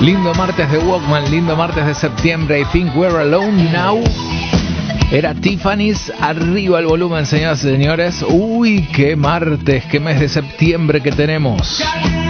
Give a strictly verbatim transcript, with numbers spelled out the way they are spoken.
Lindo martes de Walkman, lindo martes de septiembre. I think we're alone now. Era Tiffany's, arriba el volumen, señoras y señores. Uy, qué martes, qué mes de septiembre que tenemos.